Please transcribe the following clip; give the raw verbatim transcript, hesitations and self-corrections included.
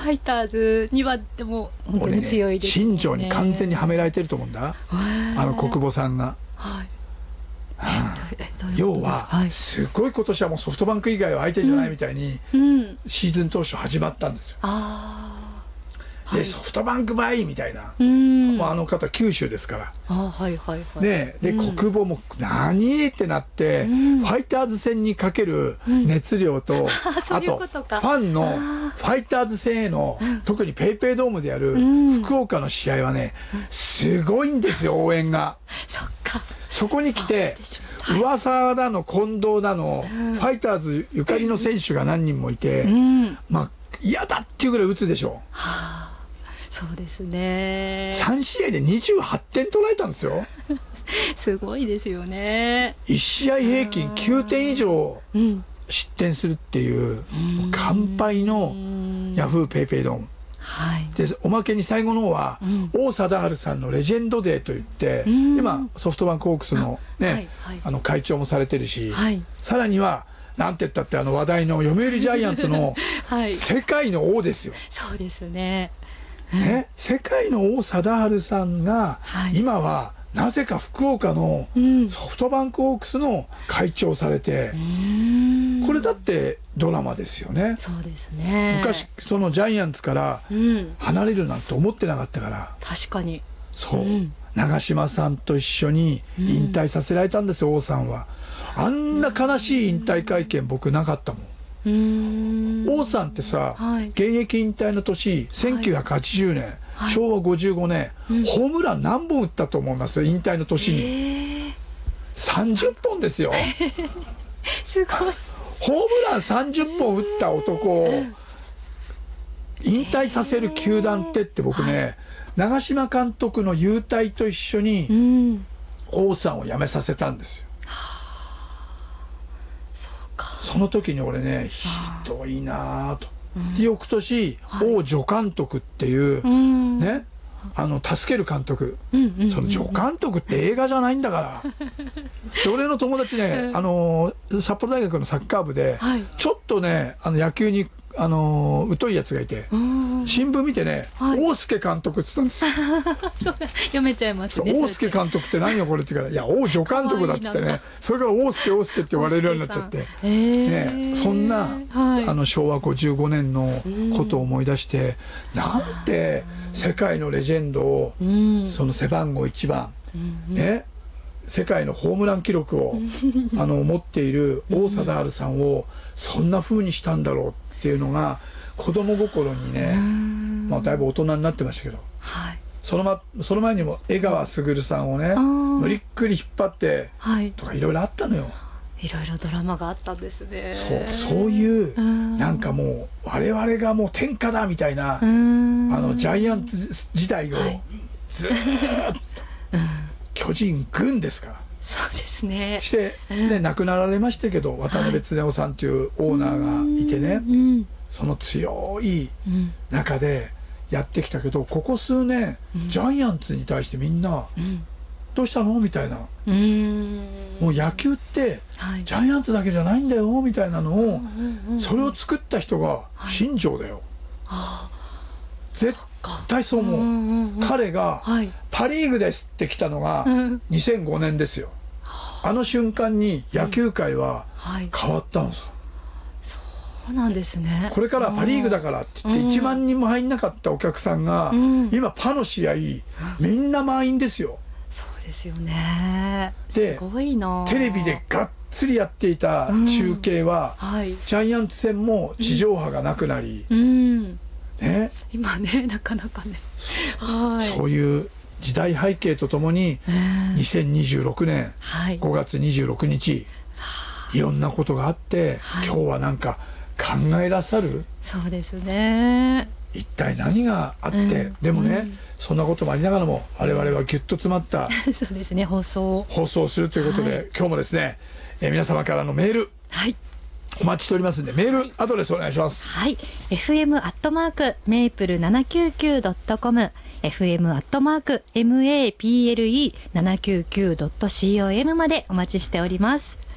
ァイターズにはでも本当に強いですね。 新庄に完全にはめられてると思うんだ、あの国母さんが。 はい要はすごい今年はもうソフトバンク以外は相手じゃないみたいにシーズン当初始まったんですよ。でソフトバンクバイみたいな、もうあの方九州ですから、で国母も何ってなって、ファイターズ戦にかける熱量と、あとファンのファイターズ戦への、特にペイペイドームでやる福岡の試合はね、すごいんですよ、応援が。そこに来て上沢だの近藤だの、ファイターズゆかりの選手が何人もいて、まあ嫌だっていうぐらい打つでしょ。 そうですね。 さん試合でにじゅうはってん取られたんですよ。 すごいですよね。 いち試合平均きゅうてん以上失点するっていう、完敗のヤフーペイペイドーム。はい、でおまけに最後の方は、うん、王貞治さんのレジェンドデーといって、うん、今ソフトバンクホークスの、ね、はいはい、あの会長もされてるし、はい、さらにはなんて言ったってあの話題の読売ジャイアンツの世界の王ですよ。 そうですね。 ね、世界の王貞治さんが、はい、今はなぜか福岡のソフトバンクホークスの会長をされて、うん、これだってドラマですよね。 そうですね。 昔そのジャイアンツから離れるなんて思ってなかったから、うん、 確かにそう、うん、長嶋さんと一緒に引退させられたんですよ、うん、王さんは。あんな悲しい引退会見僕なかったもん。うーん、王さんってさ、はい、現役引退の年せんきゅうひゃくはちじゅうねん、はい、しょうわごじゅうごねん、うん、ホームラン何本打ったと思います？引退の年にさんじゅっぽんですよ。 すごい。 ホームランさんじゅっぽん打った男を引退させる球団ってって僕ね、はい、長嶋監督の勇退と一緒に王さんを辞めさせたんですよ。その時に俺ね、ひどいなぁと。で翌年、王助監督っていうね、あの助ける監督、その助監督って映画じゃないんだから。で俺の友達ね、あの札幌大学のサッカー部でちょっとね、あの野球にあの疎いやつがいて、新聞見てね、大輔監督って言ったんですよ。 そうか、読めちゃいますね。 大輔監督って何よこれって言うから、いや王助監督だっつってね、それから大輔大輔って呼ばれるようになっちゃって、ね、そんなあのしょうわごじゅうごねんのことを思い出して、なんて世界のレジェンドをその背番号いちばんね、世界のホームラン記録をあの持っている王貞治さんをそんな風にしたんだろうっていうのが子供心にね、まあだいぶ大人になってましたけど、はい、そのま、その前にも江川卓さんをね無理っくり引っ張ってとかいろいろあったのよ。 いろいろドラマがあったんですね。 そう、そういうなんかもう我々がもう天下だみたいなあのジャイアンツ時代をずーっと巨人軍ですから。 そうですね。 して、ね、亡くなられましたけど、渡辺恒夫さんというオーナーがいてね、はい、その強い中でやってきたけど、ここ数年、うん、ジャイアンツに対してみんな、うん、どうしたのみたいな、うーん、もう野球って、はい、ジャイアンツだけじゃないんだよみたいなのを、それを作った人が新庄だよ、はい、絶対そう思う。彼がパ・リーグですって来たのがにせんごねんですよ。あの瞬間に野球界は変わったんですよ。 そうなんですね。 これからパ・リーグだからって言っていちまんにんも入んなかったお客さんが今パの試合みんな満員ですよ。 そうですよね。 ですごいな。 テレビでがっつりやっていた中継はジャイアンツ戦も地上波がなくなり、ね、 今ね、なかなかね、 はい、そういう時代背景とともににせんにじゅうろくねんごがつにじゅうろくにち、いろんなことがあって、はい、今日はなんか考えらさる。 そうですね。 一体何があって、うん、でもね、うん、そんなこともありながらも我々はギュッと詰まったそうですね、放送放送をするということで、はい、今日もですね、えー、皆様からのメール、はい、お待ちしておりますんで、メールアドレスお願いします。 はい、エフエム アットマークメープルななきゅうきゅうドットコム、 エフエム アットマーク メープルななきゅうきゅうドットコム までお待ちしております。